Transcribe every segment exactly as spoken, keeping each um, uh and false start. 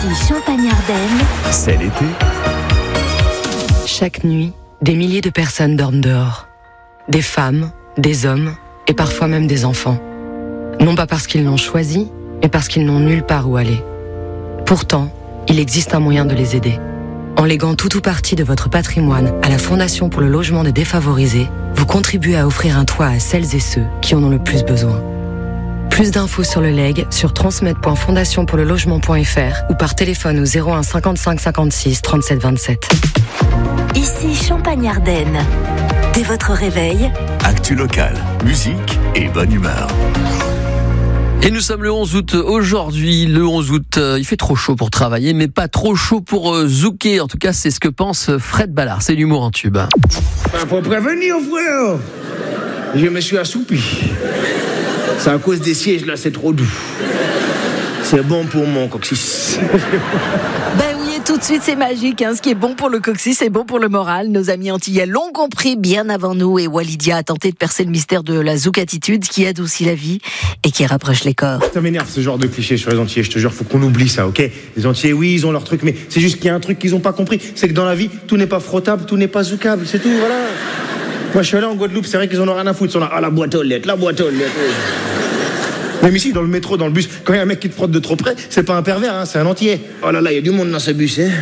Ici Champagne-Ardenne, c'est l'été. Chaque nuit, des milliers de personnes dorment dehors. Des femmes, des hommes et parfois même des enfants. Non pas parce qu'ils l'ont choisi, mais parce qu'ils n'ont nulle part où aller. Pourtant, il existe un moyen de les aider. En léguant tout ou partie de votre patrimoine à la Fondation pour le logement des défavorisés, vous contribuez à offrir un toit à celles et ceux qui en ont le plus besoin. Plus d'infos sur le legs sur transmettre point fondation pour le logement point f r ou par téléphone au zéro un cinquante-cinq cinquante-six trente-sept vingt-sept. ici Champagne-Ardenne. Dès votre réveil, Actu locale, musique et bonne humeur. Et nous sommes le onze août aujourd'hui. Le onze août, euh, il fait trop chaud pour travailler, mais pas trop chaud pour euh, zouker. En tout cas, c'est ce que pense Fred Ballard. C'est l'humour en tube. Ben, faut prévenir, frère. Je me suis assoupi. C'est à cause des sièges, là, c'est trop doux. C'est bon pour mon coccyx. Ben oui, et tout de suite, c'est magique. Hein. Ce qui est bon pour le coccyx, c'est bon pour le moral. Nos amis antillais l'ont compris bien avant nous. Et Walidia a tenté de percer le mystère de la zouk-attitude qui adoucit la vie et qui rapproche les corps. Ça m'énerve, ce genre de cliché sur les Antillais. Je te jure, faut qu'on oublie ça, ok? Les Antillais, oui, ils ont leur truc, mais c'est juste qu'il y a un truc qu'ils ont pas compris. C'est que dans la vie, tout n'est pas frottable, tout n'est pas zoukable. C'est tout, voilà. Moi, je suis allé en Guadeloupe, c'est vrai qu'ils en ont rien à foutre. Ils sont là, ah, la boîte aux lettres, la boîte aux lettres. Même ici, dans le métro, dans le bus, quand il y a un mec qui te frotte de trop près, c'est pas un pervers, hein, c'est un Antillais. Oh là là, il y a du monde dans ce bus, hein.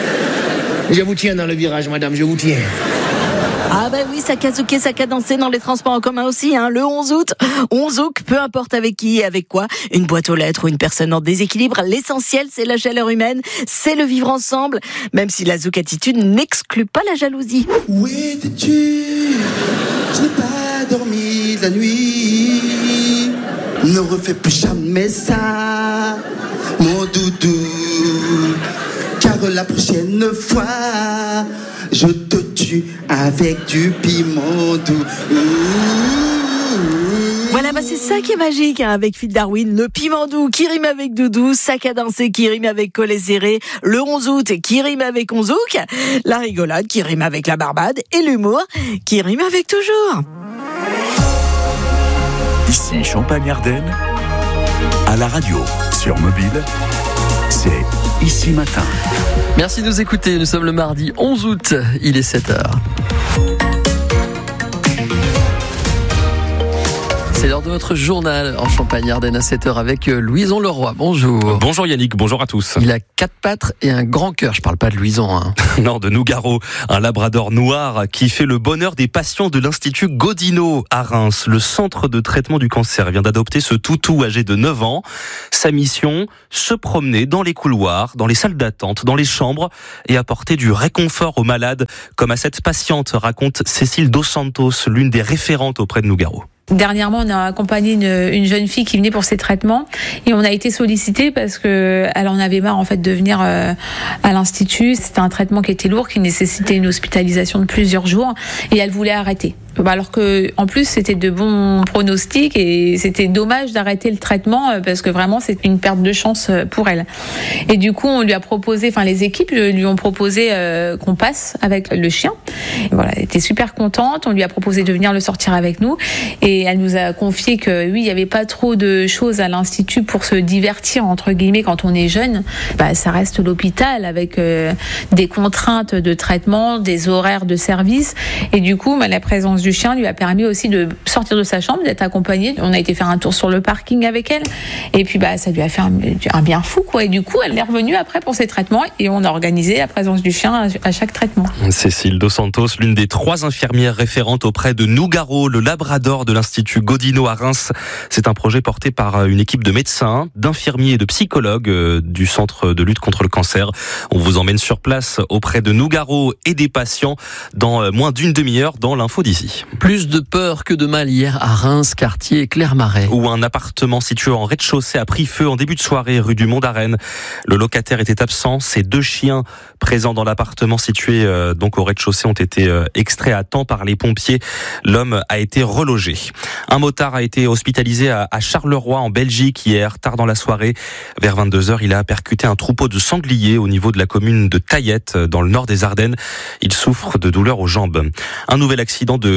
Je vous tiens dans le virage, madame, je vous tiens. Ah ben oui, ça qu'a zouké, ça qu'a dansé dans les transports en commun aussi. Hein. Le onze août, on zouk, peu importe avec qui et avec quoi. Une boîte aux lettres ou une personne en déséquilibre. L'essentiel, c'est la chaleur humaine, c'est le vivre ensemble. Même si la zouk-attitude n'exclut pas la jalousie. Où étais-tu? Je n'ai pas dormi la nuit. Ne refais plus jamais ça, mon doudou. Car la prochaine fois, je te tue avec du piment doux. Voilà, bah c'est ça qui est magique hein, avec Phil Darwin. Le piment doux qui rime avec doudou, sac à danser qui rime avec collet serré, le onze août qui rime avec on zouk, la rigolade qui rime avec la barbade et l'humour qui rime avec toujours. Ici Champagne-Ardenne, à la radio, sur mobile, c'est Ici Matin. Merci de nous écouter. Nous sommes le mardi onze août. Il est sept heures. C'est l'heure de votre journal en Champagne-Ardenne à sept heures avec Louison Leroy. Bonjour. Bonjour Yannick, bonjour à tous. Il a quatre pattes et un grand cœur. Je parle pas de Louison. Hein. Non, de Nougaro, un labrador noir qui fait le bonheur des patients de l'Institut Godino à Reims. Le centre de traitement du cancer vient d'adopter ce toutou âgé de neuf ans. Sa mission, se promener dans les couloirs, dans les salles d'attente, dans les chambres et apporter du réconfort aux malades, comme à cette patiente, raconte Cécile Dos Santos, l'une des référentes auprès de Nougaro. Dernièrement, on a accompagné une, une jeune fille qui venait pour ses traitements et on a été sollicité parce que elle en avait marre en fait de venir euh, à l'institut. C'était un traitement qui était lourd, qui nécessitait une hospitalisation de plusieurs jours et elle voulait arrêter. Alors que, en plus, c'était de bons pronostics et c'était dommage d'arrêter le traitement parce que vraiment, c'est une perte de chance pour elle. Et du coup, on lui a proposé, enfin, les équipes lui ont proposé euh, qu'on passe avec le chien. Et voilà, elle était super contente. On lui a proposé de venir le sortir avec nous et elle nous a confié que oui, il y avait pas trop de choses à l'institut pour se divertir entre guillemets quand on est jeune. Bah, ça reste l'hôpital avec euh, des contraintes de traitement, des horaires de service et du coup, bah, la présence du chien lui a permis aussi de sortir de sa chambre, d'être accompagnée. On a été faire un tour sur le parking avec elle et puis bah ça lui a fait un, un bien fou quoi. Et du coup, elle est revenue après pour ses traitements et on a organisé la présence du chien à chaque traitement. Cécile Dos Santos, l'une des trois infirmières référentes auprès de Nougaro, le labrador de l'Institut Godino à Reims. C'est un projet porté par une équipe de médecins, d'infirmiers et de psychologues du Centre de lutte contre le cancer. On vous emmène sur place auprès de Nougaro et des patients dans moins d'une demi-heure dans l'info d'ici. Plus de peur que de mal hier à Reims, quartier Clermarais. Où un appartement situé en rez-de-chaussée a pris feu en début de soirée rue du Mont d'Arène. Le locataire était absent. Ses deux chiens présents dans l'appartement situé euh, donc au rez-de-chaussée ont été euh, extraits à temps par les pompiers. L'homme a été relogé. Un motard a été hospitalisé à, à Charleroi en Belgique hier, tard dans la soirée. Vers vingt-deux heures, il a percuté un troupeau de sangliers au niveau de la commune de Taillette, dans le nord des Ardennes. Il souffre de douleurs aux jambes. Un nouvel accident de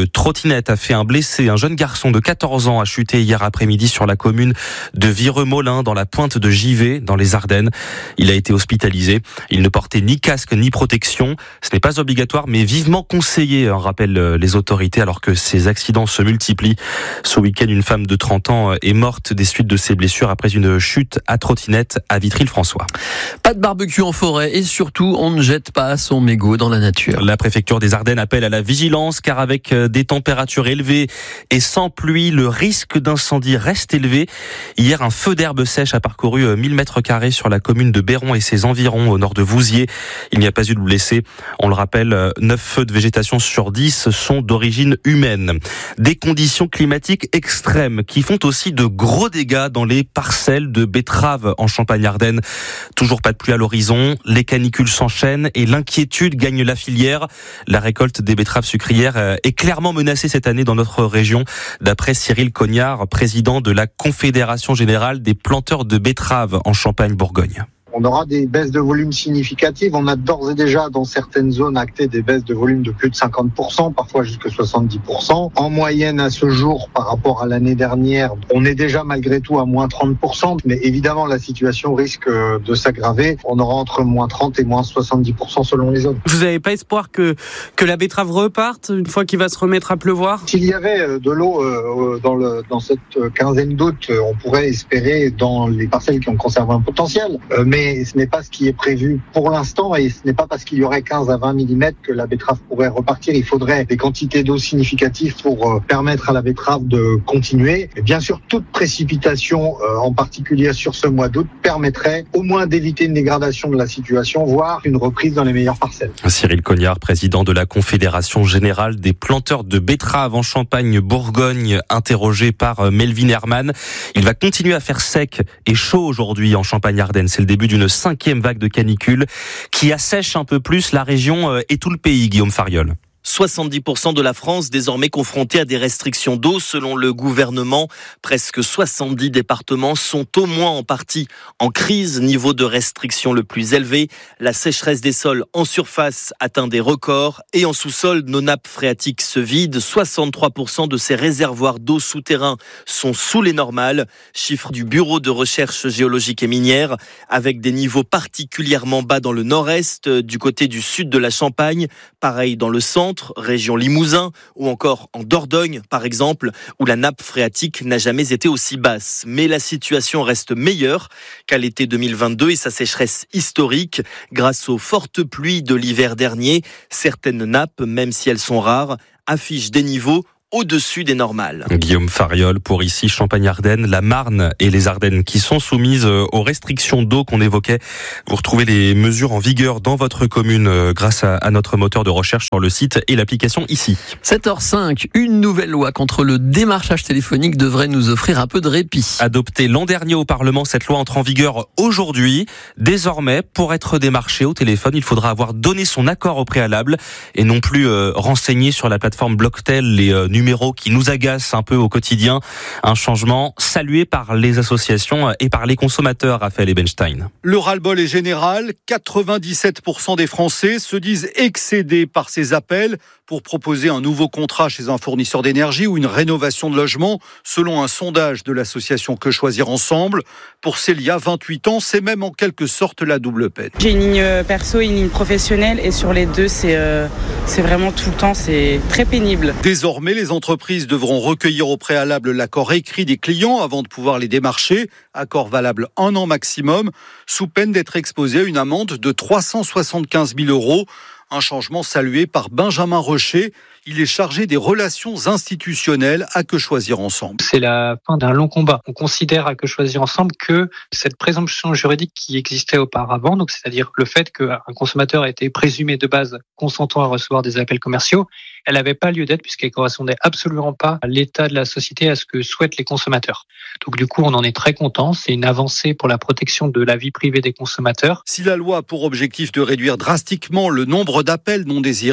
Une trottinette a fait un blessé. Un jeune garçon de quatorze ans a chuté hier après-midi sur la commune de Vireux-Molin dans la pointe de Givet, dans les Ardennes. Il a été hospitalisé. Il ne portait ni casque ni protection. Ce n'est pas obligatoire, mais vivement conseillé, rappellent les autorités, alors que ces accidents se multiplient. Ce week-end, une femme de trente ans est morte des suites de ses blessures après une chute à trottinette à Vitry-le-François. Pas de barbecue en forêt et surtout, on ne jette pas son mégot dans la nature. La préfecture des Ardennes appelle à la vigilance car avec des températures élevées et sans pluie, le risque d'incendie reste élevé. Hier, un feu d'herbe sèche a parcouru mille mètres carrés sur la commune de Béron et ses environs au nord de Vouziers. Il n'y a pas eu de blessés. On le rappelle, neuf feux de végétation sur dix sont d'origine humaine. Des conditions climatiques extrêmes qui font aussi de gros dégâts dans les parcelles de betteraves en Champagne-Ardenne. Toujours pas de pluie à l'horizon, les canicules s'enchaînent et l'inquiétude gagne la filière. La récolte des betteraves sucrières est clairement menacée cette année dans notre région, d'après Cyril Cognard, président de la Confédération générale des planteurs de betteraves en Champagne-Bourgogne. On aura des baisses de volume significatives. On a d'ores et déjà dans certaines zones acté des baisses de volume de plus de cinquante pour cent, parfois jusqu'à soixante-dix pour cent. En moyenne à ce jour, par rapport à l'année dernière, on est déjà malgré tout à moins trente pour cent. Mais évidemment, la situation risque de s'aggraver. On aura entre moins trente et moins soixante-dix pour cent selon les zones. Vous n'avez pas espoir que, que la betterave reparte une fois qu'il va se remettre à pleuvoir ? S'il y avait de l'eau dans, le, dans cette quinzaine d'août, on pourrait espérer dans les parcelles qui ont conservé un potentiel. Mais Mais ce n'est pas ce qui est prévu pour l'instant et ce n'est pas parce qu'il y aurait quinze à vingt millimètres que la betterave pourrait repartir. Il faudrait des quantités d'eau significatives pour permettre à la betterave de continuer. Et bien sûr, toute précipitation, en particulier sur ce mois d'août, permettrait au moins d'éviter une dégradation de la situation, voire une reprise dans les meilleures parcelles. Cyril Cognard, président de la Confédération générale des planteurs de betteraves en Champagne-Bourgogne, interrogé par Melvin Herman. Il va continuer à faire sec et chaud aujourd'hui en Champagne-Ardenne. C'est le début d'une cinquième vague de canicule qui assèche un peu plus la région et tout le pays, Guillaume Fariol. soixante-dix pour cent de la France désormais confrontée à des restrictions d'eau selon le gouvernement. Presque soixante-dix départements sont au moins en partie en crise, niveau de restriction le plus élevé. La sécheresse des sols en surface atteint des records et en sous-sol, nos nappes phréatiques se vident. soixante-trois pour cent de ces réservoirs d'eau souterrains sont sous les normales. Chiffre du Bureau de recherche géologique et minière, avec des niveaux particulièrement bas dans le nord-est, du côté du sud de la Champagne, pareil dans le centre, région Limousin ou encore en Dordogne par exemple, où la nappe phréatique n'a jamais été aussi basse. Mais la situation reste meilleure qu'à l'été deux mille vingt-deux et sa sécheresse historique. Grâce aux fortes pluies de l'hiver dernier, certaines nappes, même si elles sont rares, affichent des niveaux au-dessus des normales. Guillaume Fariol pour ici Champagne-Ardenne, la Marne et les Ardennes qui sont soumises aux restrictions d'eau qu'on évoquait. Vous retrouvez les mesures en vigueur dans votre commune grâce à notre moteur de recherche sur le site et l'application ici. sept heures cinq, une nouvelle loi contre le démarchage téléphonique devrait nous offrir un peu de répit. Adoptée l'an dernier au Parlement, cette loi entre en vigueur aujourd'hui. Désormais, pour être démarché au téléphone, il faudra avoir donné son accord au préalable et non plus euh, renseigné sur la plateforme Blocktel les euh, numéros qui nous agacent un peu au quotidien. Un changement salué par les associations et par les consommateurs, Raphaël Ebenstein. Le ras-le-bol est général. quatre-vingt-dix-sept pour cent des Français se disent excédés par ces appels pour proposer un nouveau contrat chez un fournisseur d'énergie ou une rénovation de logement, selon un sondage de l'association Que Choisir Ensemble. Pour Célia, vingt-huit ans, c'est même en quelque sorte la double peine. J'ai une ligne perso et une ligne professionnelle et sur les deux, c'est, euh, c'est vraiment tout le temps, c'est très pénible. Désormais, les entreprises devront recueillir au préalable l'accord écrit des clients avant de pouvoir les démarcher, accord valable un an maximum, sous peine d'être exposé à une amende de trois cent soixante-quinze mille euros. Un changement salué par Benjamin Rocher. Il est chargé des relations institutionnelles à Que Choisir Ensemble. C'est la fin d'un long combat. On considère à Que Choisir Ensemble que cette présomption juridique qui existait auparavant, donc c'est-à-dire le fait qu'un consommateur était présumé de base consentant à recevoir des appels commerciaux, elle n'avait pas lieu d'être puisqu'elle correspondait absolument pas à l'état de la société, à ce que souhaitent les consommateurs. Donc du coup, on en est très content. C'est une avancée pour la protection de la vie privée des consommateurs. Si la loi a pour objectif de réduire drastiquement le nombre d'appels non désirés,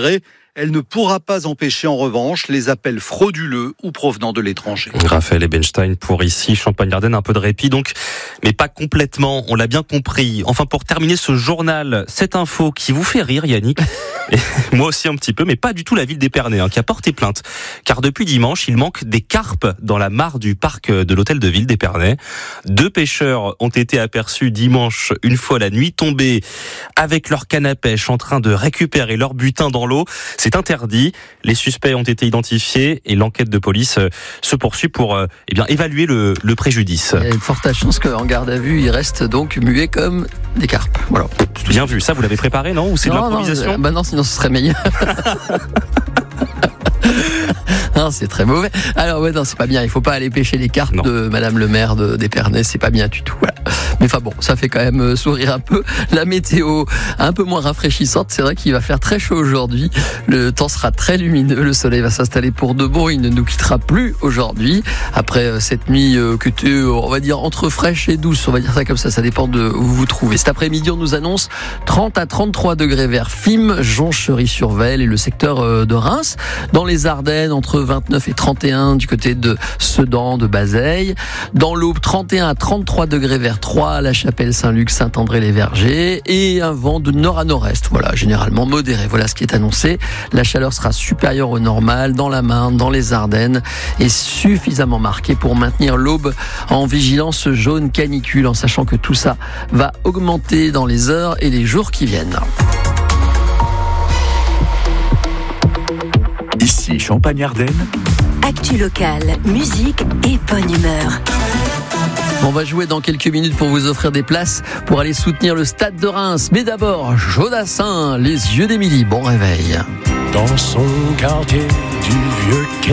Elle ne pourra pas empêcher en revanche les appels frauduleux ou provenant de l'étranger. Raphaël Ebenstein pour ici, Champagne-Ardenne, un peu de répit donc, mais pas complètement, on l'a bien compris. Enfin, pour terminer ce journal, cette info qui vous fait rire, Yannick, et moi aussi un petit peu, mais pas du tout la ville d'Épernay, hein, qui a porté plainte. Car depuis dimanche, il manque des carpes dans la mare du parc de l'hôtel de ville d'Épernay. Deux pêcheurs ont été aperçus dimanche, une fois la nuit tombée, avec leur canne à pêche en train de récupérer leur butin dans l'eau. C'est interdit. Les suspects ont été identifiés et l'enquête de police se poursuit pour euh, eh bien, évaluer le, le préjudice. Il y a une forte chance qu'en garde à vue, ils restent donc muets comme des carpes. Voilà. Bien vu. Ça, vous l'avez préparé, non? Ou c'est non, de l'improvisation? Non, bah non, sinon ce serait meilleur. Non, c'est très mauvais. Alors ouais, non, c'est pas bien. Il faut pas aller pêcher les carpes non. de Madame le maire de, d'Épernay. C'est pas bien du tout. Voilà. Mais enfin bon, ça fait quand même sourire un peu. La météo un peu moins rafraîchissante. C'est vrai qu'il va faire très chaud aujourd'hui. Le temps sera très lumineux. Le soleil va s'installer pour de bon. Il ne nous quittera plus aujourd'hui. Après cette nuit euh, que tu, on va dire entre fraîche et douce. On va dire ça comme ça. Ça dépend de où vous vous trouvez. Cet après-midi, on nous annonce trente à trente-trois degrés vers Fismes, Jonchery-sur-Vesle et le secteur euh, de Reims. Dans les Ardennes, entre vingt-neuf et trente et un du côté de Sedan, de Bazeilles. Dans l'Aube, trente et un à trente-trois degrés vers Troyes, La Chapelle, Saint-Luc, Saint-André-les-Vergers. Et un vent de nord à nord-est. Voilà, généralement modéré. Voilà ce qui est annoncé. La chaleur sera supérieure au normal dans la Marne, dans les Ardennes et suffisamment marquée pour maintenir l'Aube en vigilance jaune canicule, en sachant que tout ça va augmenter dans les heures et les jours qui viennent. Ici Champagne-Ardenne. Actu locale, musique et bonne humeur. On va jouer dans quelques minutes pour vous offrir des places pour aller soutenir le Stade de Reims. Mais d'abord, Jodassin, les yeux d'Émilie. Bon réveil. Dans son quartier du vieux